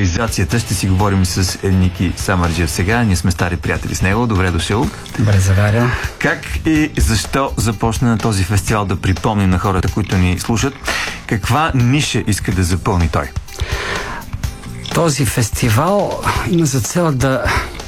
импровизацията. Ще си говорим с Ники Самарджиев сега. Ние сме стари приятели с него. Добре дошъл. Добре заваря. Как и защо започна на този фестивал, да припомним на хората, които ни слушат? Каква ниша иска да запълни той? Този фестивал има за цел да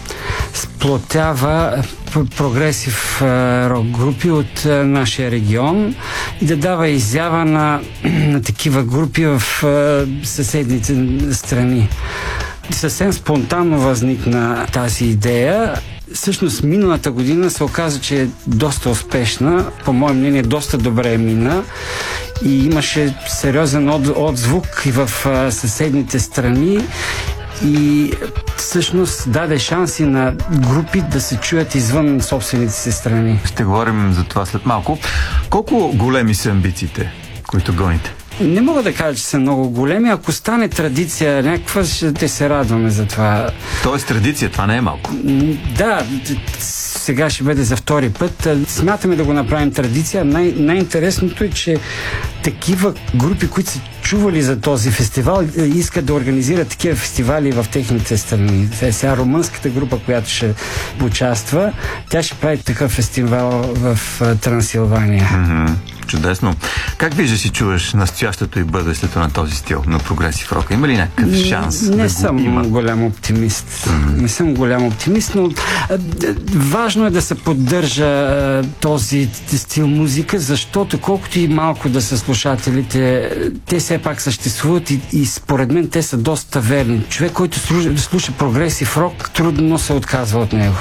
сплотява прогресив рок групи от нашия регион и да дава изява на такива групи в съседните страни. Съвсем спонтанно възникна тази идея. Всъщност миналата година се оказа, че е доста успешна, по мое мнение доста добре мина и имаше сериозен отзвук и в съседните страни и всъщност даде шанси на групи да се чуят извън собствените си страни. Ще говорим за това след малко. Колко големи са амбициите, които гоните? Не мога да кажа, че са много големи. Ако стане традиция някаква, ще се радваме за това. Тоест традиция, това не е малко. Да, сега ще бъде за втори път. Смятаме да го направим традиция. Най-интересното е, че такива групи, които са чували за този фестивал, искат да организират такива фестивали в техните страни. Сега румънската група, която ще участва, тя ще прави такъв фестивал в Трансилвания. Чудесно. Как виждаш и чуваш настоящето и бъдещето на този стил, на прогресив рока? Има ли някакъв шанс? Не съм голям оптимист. Не съм голям оптимист, но важно е да се поддържа този стил музика, защото колкото и малко да са слушателите, те все пак съществуват и според мен те са доста верни. Човек, който слуша прогресив рок, трудно се отказва от него.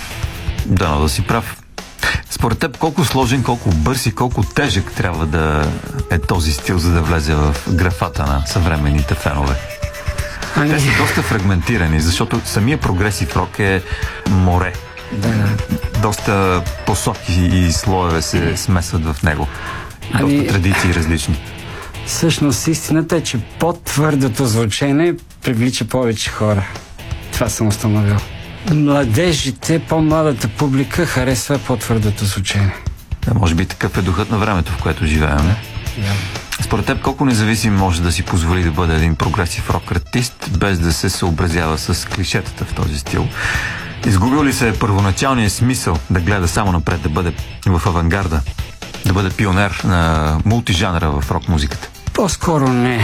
Да си прав. Според теб, колко сложен, колко бърз и колко тежък трябва да е този стил, за да влезе в графата на съвременните фенове? Те са доста фрагментирани, защото самия прогресив рок е море. Да. Доста посоки и слоеве се смесват в него. Доста традиции различни. Всъщност истината е, че по-твърдото звучене привлича повече хора. Това съм установил. Младежите, по-младата публика харесва по-твърдото звучение. Да, може би такъв е духът на времето, в което живеем. Според теб, колко независим може да си позволи да бъде един прогресив рок артист, без да се съобразява с клишетата в този стил? Изгубил ли се е първоначалния смисъл да гледа само напред, да бъде в авангарда, да бъде пионер на мултижанра в рок музиката? По-скоро не.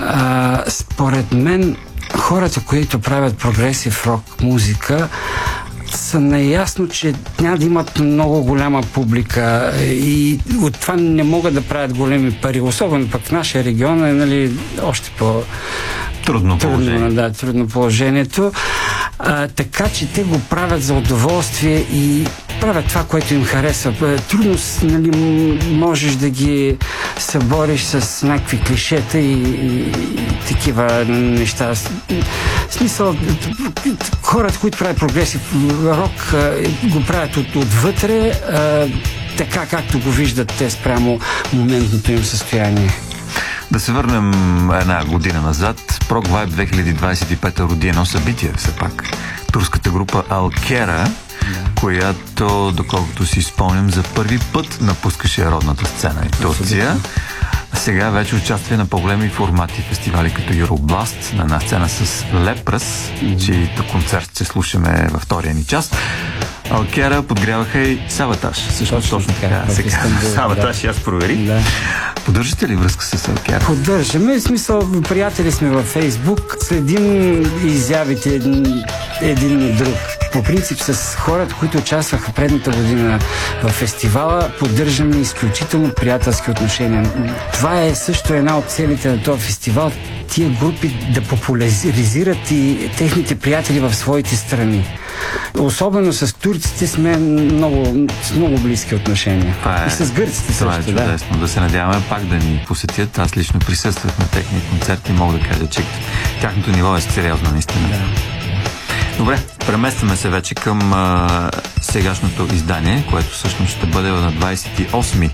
Според мен хората, които правят прогресив рок музика, са наясно, че няма да имат много голяма публика и от това не могат да правят големи пари. Особено пък в нашия регион е още трудно положението. Така че те го правят за удоволствие и правят това, което им харесва. Трудно можеш да ги събориш с някакви клишета и такива неща. В смисъл, хората, които правят прогресив рок, го правят отвътре, така както го виждат те спрямо моментното им състояние. Да се върнем една година назад. Prog Vibe 2025 роди едно събитие, все пак. Турската група Алкера, която, доколкото си спомням, за първи път напускаше родната сцена и Турция. Сега вече участва на по-големи формати фестивали като Euroblast, на една сцена с Лепръс, чието концерт ще слушаме във втория ни част. Алкера подгряваха и Саватаж. Точно така. Саватаж, аз проверих. Да. Поддържате ли връзка с Алкера? Поддържаме. В смисъл, приятели сме във Фейсбук. Следим изявите един и друг. По принцип с хората, които участваха предната година в фестивала, поддържаме изключително приятелски отношения. Това е също една от целите на този фестивал. Тия групи да популяризират и техните приятели в своите страни. Особено с турците сме с много близки отношения. И с гърците също. Това е чудесно. Да се надяваме пак да ни посетят. Аз лично присъствах на техния концерт и мога да кажа, че тяхното ниво е сериозно, наистина. Да. Добре, преместваме се вече към сегашното издание, което всъщност ще бъде на 28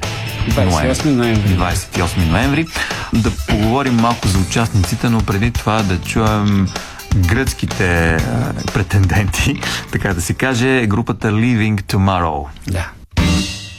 ноември. Да поговорим малко за участниците, но преди това да чуем гръцките претенденти, така да се каже, групата Leaving Tomorrow. Да.